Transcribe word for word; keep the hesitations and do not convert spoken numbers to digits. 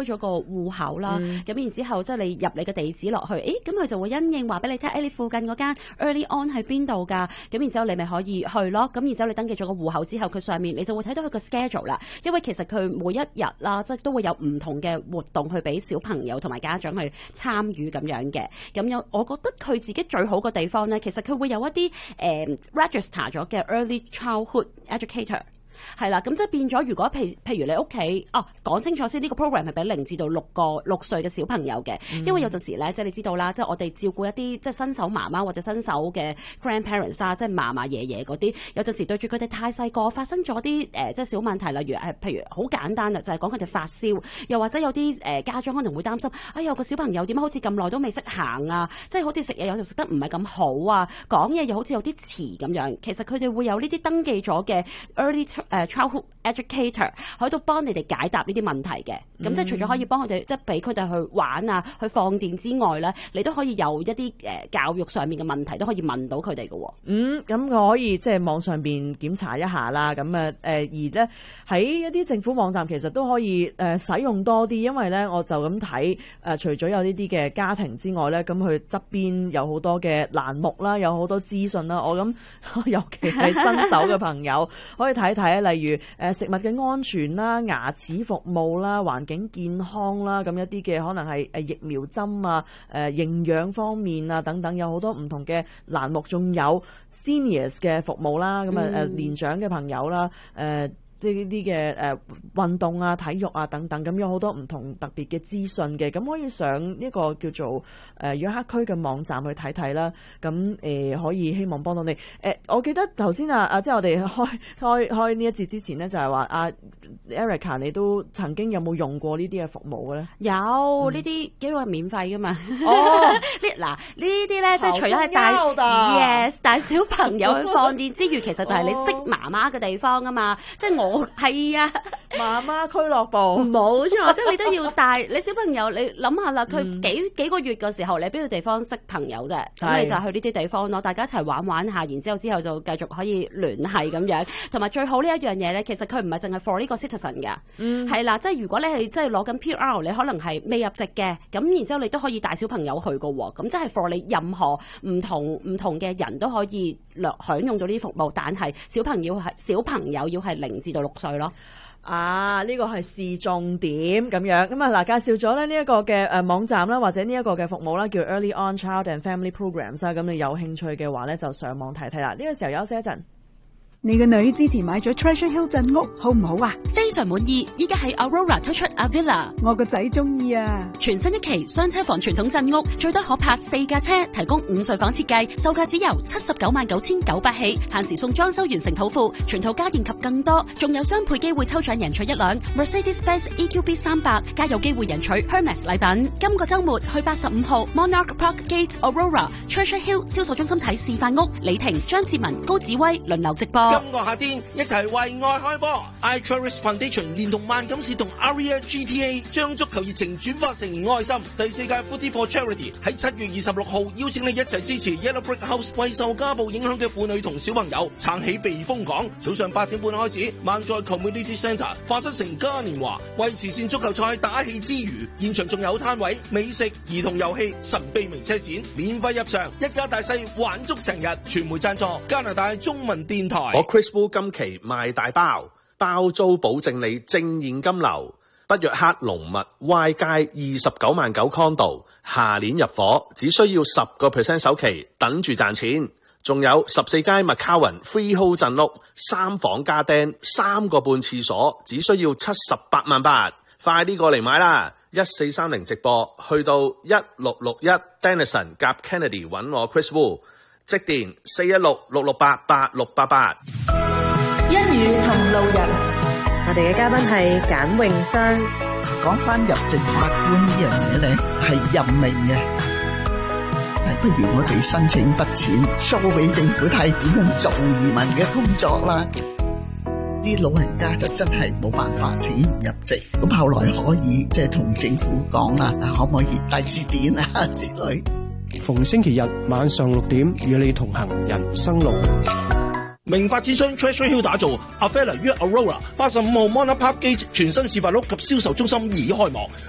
開咗個戶口啦，咁、嗯、然之後即係你入你嘅地址落去，誒咁佢就會因應話俾你聽，誒你附近嗰間 Early On 喺邊度㗎？咁然之後你咪可以去咯，咁然之後你登記咗個戶口之後，佢上面你就會睇到佢個 schedule 啦，因為其實佢每一日啦，即係都會有唔同嘅活動去俾小朋友同埋家長去參與咁樣嘅。咁有我覺得佢自己最好嘅地方咧，其實佢會有一啲誒、呃、register 咗嘅 Early Childhood Educator。係啦，咁即係變咗，如果譬譬如你屋企哦，講清楚先，呢、這個 program 係俾零至到六個六歲嘅小朋友嘅，嗯、因為有陣時咧，即係你知道啦，即係我哋照顧一啲即係新手媽媽或者新手嘅 grandparents 啊，即係嫲嫲爺爺嗰啲，有陣時對住佢哋太細個，發生咗啲誒即係小問題，例如係譬如好簡單啦，就係講佢哋發燒，又或者有啲誒、呃、家長可能會擔心，哎呀個小朋友點解好似咁耐都未識行啊，即係好似食嘢有時食得唔係咁好啊，講嘢又好似有啲遲咁樣，其實佢哋會有呢啲登記咗嘅 early 誒 childhood educator 喺度幫你哋解答呢啲問題嘅，咁、嗯、即係除咗可以幫佢哋即係俾佢哋去玩啊，去放電之外咧，你都可以有一啲誒、呃、教育上面嘅問題都可以問到佢哋嘅。 嗯，咁我可以即係網上邊檢查一下啦。咁啊誒而咧喺一啲政府網站其實都可以誒、呃、使用多啲，因為咧我就咁睇誒，除咗有呢啲嘅家庭之外咧，咁佢側邊有好多嘅欄目啦，有好多資訊啦。我諗尤其係新手嘅朋友可以睇睇啊，例如。誒食物嘅安全啦、牙齒服務啦、環境健康啦，咁一啲嘅可能係誒疫苗針啊、誒營養方面啊等等，有好多唔同嘅欄目，仲有 seniors 嘅服務啦，咁啊誒年長嘅朋友啦，誒即係呢啲嘅誒運動啊、體育啊等等，咁有好多唔同特別嘅資訊嘅，咁可以上呢個叫做誒約克區嘅網站去睇睇啦。咁誒、呃、可以希望幫到你。誒、呃，我記得頭先啊啊，即係我哋開開開呢一節之前咧，就係話啊 Erica， 你都曾經有冇用過呢啲嘅服務嘅咧？ 有呢啲幾個係免費噶嘛？哦，呢嗱呢啲咧，即係除咗係帶 yes 帶小朋友去放電之餘，其實就係你識媽媽嘅地方啊嘛，即係我。係啊， 媽媽俱樂部冇錯，即係你都要帶你小朋友。你諗下啦，佢幾、嗯、幾個月嘅時候，你邊個地方識朋友啫？咁你就去呢啲地方咯，大家一齊玩玩下，然之後之後就繼續可以聯繫咁樣。同埋最好呢一樣嘢咧，其實佢唔係淨係 for 呢個 citizen 㗎，係、嗯、啦，即係如果你係即係攞緊 P R， 你可能係未入籍嘅，咁然之後你都可以帶小朋友去㗎喎。咁即係 for 你任何唔同唔同嘅人都可以享用到呢啲服務，但係小朋友係小朋友要係零至到六歲咯。 啊，呢、這個係視重點咁樣。咁啊嗱，介紹咗咧呢一個嘅誒網站啦，或者呢一個嘅服務啦，叫 Early On Child and Family Programs 啦。咁你有興趣嘅話咧，就上網睇睇啦。呢、這個時候休息一陣。 你個女之前買咗 Treasure Hill 鎮屋，好唔好啊？ 非常滿意，依家喺 Aurora 推出 Avila， 我個仔中意啊！ 全新一期雙車房傳統鎮屋，最多可泊四架車，提供五睡房設計，售價只由七十九萬九千九百起，限時送裝修完成土庫，全套家電及更多，仲有雙倍機會抽獎贏取一輛 Mercedes-Benz E Q B 三百，加有機會贏取 Hermes 禮品。今個週末去八十五號 Monarch Park Gate Aurora Treasure Hill 銷售中心睇示範屋，李婷、張志文、高子威輪流直播。 今個夏天一齊為愛開波 I Cherish Foundation 連同萬錦市同 Aria G T A 將足球熱情轉化成愛心。第四屆 Footy for Charity 喺七月二十六號邀請你一齊支持 Yellow Brick House， 為受家暴影響嘅婦女同小朋友撐起避風港。早上八點半開始，萬載 Community Centre 化身成嘉年華，為慈善足球賽打氣之餘，現場仲有攤位、美食、兒童遊戲、神秘名車展，免費入場，一家大細玩足成日。傳媒贊助加拿大中文電台。 我 Chris Wu 今期賣大包，包租保證你正現金流。北約克龍物 Y 街二十九萬九 condo， 下年入伙，只需要十個 percent 首期，等住賺錢。仲有十四街 McCowan Freehold 鎮屋，三房加釘，三個半廁所，只需要七十八萬八。快啲過嚟買啦！一四三零直播，去到一六六一 Denison 夾 Kennedy 揾我 Chris Wu， 即電四一六六六八八六八八。 一語同路人，我哋嘅嘉賓係簡詠雙。 講翻入籍法官呢樣嘢咧，係任命嘅，不如我哋申請筆錢 show 俾政府睇點樣做移民嘅工作啦。啲老人家就真係冇辦法錢唔入籍，咁後來可以即係同政府講啦，可唔可以帶字典啊之類。 逢星期日晚上六點與你同行人生路。 明發展商 Treasure Hill 打造 Avila 於 Aurora 八十五號 Monarch Park Gate 全新示範屋及銷售中心已開幕。